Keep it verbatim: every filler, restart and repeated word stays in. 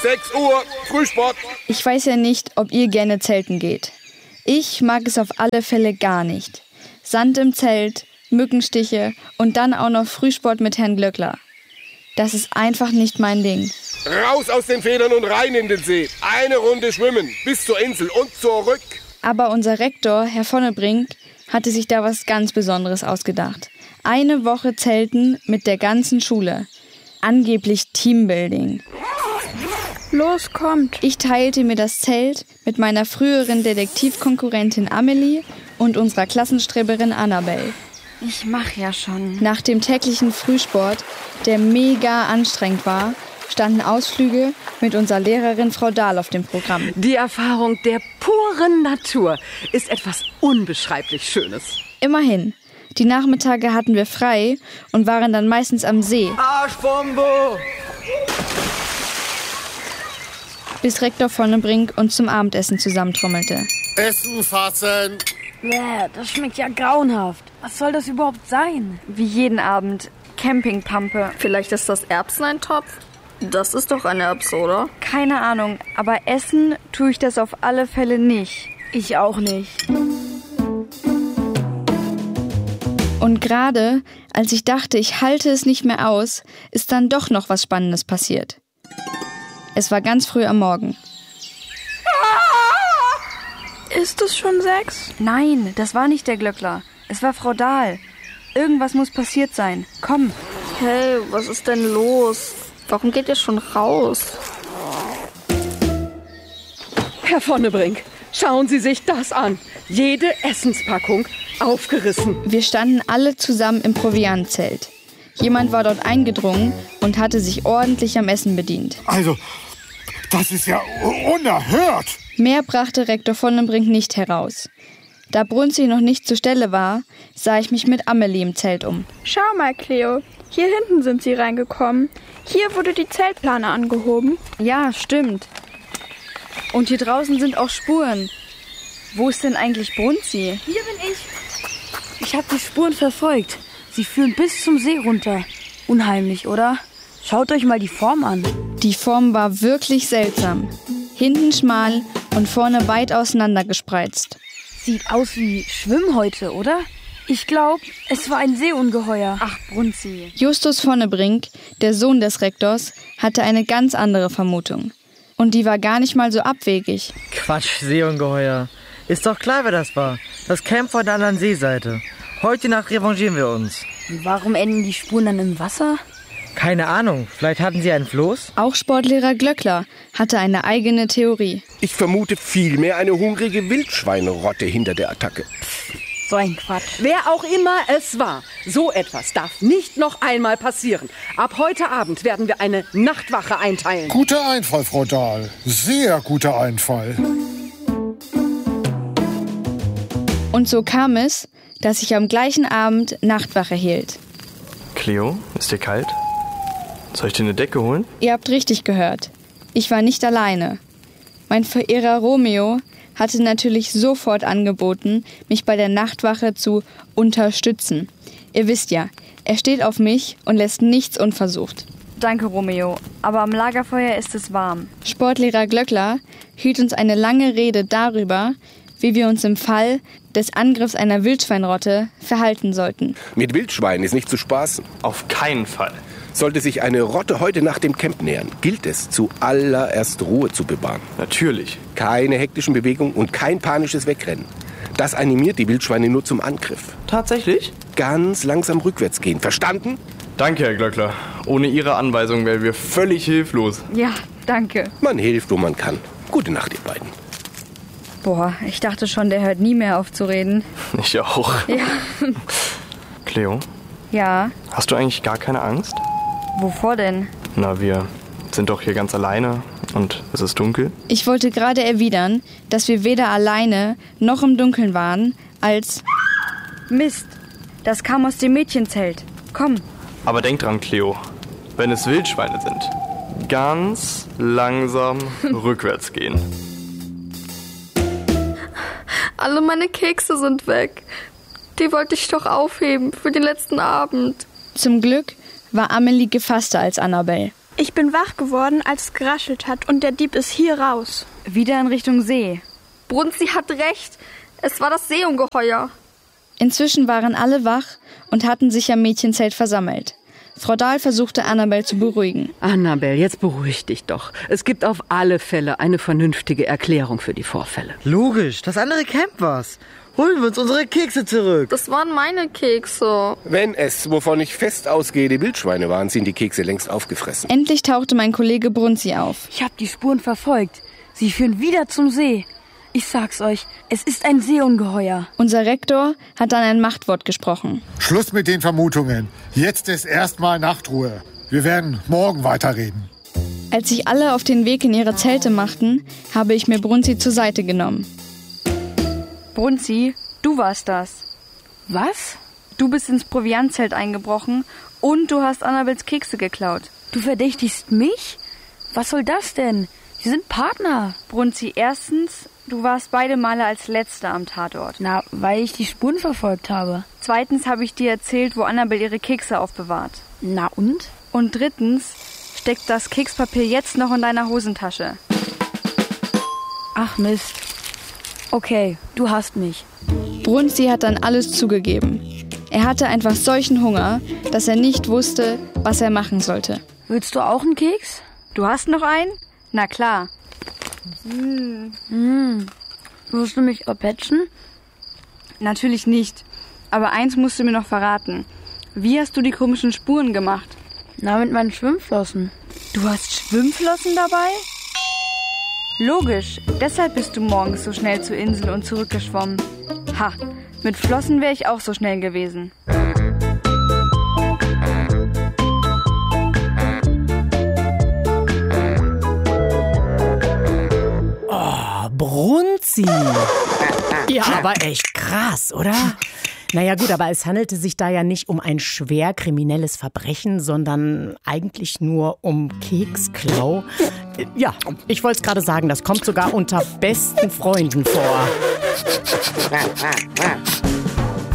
sechs Uhr, Frühsport. Ich weiß ja nicht, ob ihr gerne zelten geht. Ich mag es auf alle Fälle gar nicht. Sand im Zelt, Mückenstiche und dann auch noch Frühsport mit Herrn Glöckler. Das ist einfach nicht mein Ding. Raus aus den Federn und rein in den See. Eine Runde schwimmen, bis zur Insel und zurück. Aber unser Rektor, Herr Vonnebrink, hatte sich da was ganz Besonderes ausgedacht. Eine Woche Zelten mit der ganzen Schule. Angeblich Teambuilding. Los, kommt. Ich teilte mir das Zelt mit meiner früheren Detektivkonkurrentin Amelie und unserer Klassenstreberin Annabelle. Ich mach ja schon. Nach dem täglichen Frühsport, der mega anstrengend war, standen Ausflüge mit unserer Lehrerin Frau Dahl auf dem Programm. Die Erfahrung der puren Natur ist etwas unbeschreiblich Schönes. Immerhin. Die Nachmittage hatten wir frei und waren dann meistens am See. Arschbombe! Bis Rektor Vonnebrink uns zum Abendessen zusammentrommelte. Essen fassen. Bäh, das schmeckt ja grauenhaft. Was soll das überhaupt sein? Wie jeden Abend. Campingpampe. Vielleicht ist das Erbseneintopf? Das ist doch ein Erbs, oder? Keine Ahnung, aber essen tue ich das auf alle Fälle nicht. Ich auch nicht. Und gerade, als ich dachte, ich halte es nicht mehr aus, ist dann doch noch was Spannendes passiert. Es war ganz früh am Morgen. Ist es schon sechs? Nein, das war nicht der Glöckler. Es war Frau Dahl. Irgendwas muss passiert sein. Komm. Hey, was ist denn los? Warum geht ihr schon raus? Herr Vonnebrink, schauen Sie sich das an. Jede Essenspackung aufgerissen. Wir standen alle zusammen im Proviantzelt. Jemand war dort eingedrungen und hatte sich ordentlich am Essen bedient. Also, das ist ja unerhört. Mehr brachte Rektor Vonnebrink nicht heraus. Da Brunzi noch nicht zur Stelle war, sah ich mich mit Amelie im Zelt um. Schau mal, Cleo. Hier hinten sind sie reingekommen. Hier wurde die Zeltplane angehoben. Ja, stimmt. Und hier draußen sind auch Spuren. Wo ist denn eigentlich Brunzi? Hier bin ich. Ich habe die Spuren verfolgt. Sie führen bis zum See runter. Unheimlich, oder? Schaut euch mal die Form an. Die Form war wirklich seltsam. Hinten schmal und vorne weit auseinander gespreizt. Sieht aus wie Schwimmhäute, oder? Ich glaube, es war ein Seeungeheuer. Ach, Brunzi. Justus Vonnebrink, der Sohn des Rektors, hatte eine ganz andere Vermutung. Und die war gar nicht mal so abwegig. Quatsch, Seeungeheuer. Ist doch klar, wer das war. Das Camp vor der anderen Seeseite. Heute Nacht revanchieren wir uns. Und warum enden die Spuren dann im Wasser? Keine Ahnung, vielleicht hatten sie einen Floß? Auch Sportlehrer Glöckler hatte eine eigene Theorie. Ich vermute vielmehr eine hungrige Wildschweinrotte hinter der Attacke. So ein Quatsch. Wer auch immer es war, so etwas darf nicht noch einmal passieren. Ab heute Abend werden wir eine Nachtwache einteilen. Guter Einfall, Frau Dahl. Sehr guter Einfall. Und so kam es, dass ich am gleichen Abend Nachtwache hielt. Cleo, ist dir kalt? Soll ich dir eine Decke holen? Ihr habt richtig gehört. Ich war nicht alleine. Mein Verehrer Romeo hatte natürlich sofort angeboten, mich bei der Nachtwache zu unterstützen. Ihr wisst ja, er steht auf mich und lässt nichts unversucht. Danke, Romeo, aber am Lagerfeuer ist es warm. Sportlehrer Glöckler hielt uns eine lange Rede darüber, wie wir uns im Fall des Angriffs einer Wildschweinrotte verhalten sollten. Mit Wildschweinen ist nicht zu spaßen. Auf keinen Fall. Sollte sich eine Rotte heute nach dem Camp nähern, gilt es, zuallererst Ruhe zu bewahren. Natürlich. Keine hektischen Bewegungen und kein panisches Wegrennen. Das animiert die Wildschweine nur zum Angriff. Tatsächlich? Ganz langsam rückwärts gehen. Verstanden? Danke, Herr Glöckler. Ohne Ihre Anweisung wären wir völlig hilflos. Ja, danke. Man hilft, wo man kann. Gute Nacht, ihr beiden. Boah, ich dachte schon, der hört nie mehr auf zu reden. Ich auch. Ja. Cleo? Ja? Hast du eigentlich gar keine Angst? Wovor denn? Na, wir sind doch hier ganz alleine und es ist dunkel. Ich wollte gerade erwidern, dass wir weder alleine noch im Dunkeln waren, als... Mist, das kam aus dem Mädchenzelt. Komm. Aber denk dran, Cleo, wenn es Wildschweine sind, ganz langsam rückwärts gehen. Alle meine Kekse sind weg. Die wollte ich doch aufheben für den letzten Abend. Zum Glück war Amelie gefasster als Annabelle. Ich bin wach geworden, als es geraschelt hat und der Dieb ist hier raus. Wieder in Richtung See. Brunzi hat recht. Es war das Seeungeheuer. Inzwischen waren alle wach und hatten sich am Mädchenzelt versammelt. Frau Dahl versuchte Annabel zu beruhigen. Annabel, jetzt beruhig dich doch. Es gibt auf alle Fälle eine vernünftige Erklärung für die Vorfälle. Logisch, das andere Camp war's. Holen wir uns unsere Kekse zurück. Das waren meine Kekse. Wenn es, wovon ich fest ausgehe, die Wildschweine waren, sind die Kekse längst aufgefressen. Endlich tauchte mein Kollege Brunzi auf. Ich habe die Spuren verfolgt. Sie führen wieder zum See. Ich sag's euch, es ist ein Seeungeheuer. Unser Rektor hat dann ein Machtwort gesprochen. Schluss mit den Vermutungen. Jetzt ist erstmal Nachtruhe. Wir werden morgen weiterreden. Als sich alle auf den Weg in ihre Zelte machten, habe ich mir Brunzi zur Seite genommen. Brunzi, du warst das. Was? Du bist ins Proviantzelt eingebrochen und du hast Annabels Kekse geklaut. Du verdächtigst mich? Was soll das denn? Wir sind Partner. Brunzi, erstens, du warst beide Male als Letzter am Tatort. Na, weil ich die Spuren verfolgt habe. Zweitens habe ich dir erzählt, wo Annabel ihre Kekse aufbewahrt. Na und? Und drittens steckt das Kekspapier jetzt noch in deiner Hosentasche. Ach Mist. Okay, du hast mich. Brunzi hat dann alles zugegeben. Er hatte einfach solchen Hunger, dass er nicht wusste, was er machen sollte. Willst du auch einen Keks? Du hast noch einen? Na klar. Hm. Hm. Wirst du mich erpetschen? Natürlich nicht. Aber eins musst du mir noch verraten. Wie hast du die komischen Spuren gemacht? Na, mit meinen Schwimmflossen. Du hast Schwimmflossen dabei? Logisch, deshalb bist du morgens so schnell zur Insel und zurückgeschwommen. Ha, mit Flossen wäre ich auch so schnell gewesen. Oh, Brunzi. Ja, aber echt krass, oder? Naja gut, aber es handelte sich da ja nicht um ein schwer kriminelles Verbrechen, sondern eigentlich nur um Keksklau. Ja, ich wollte es gerade sagen, das kommt sogar unter besten Freunden vor.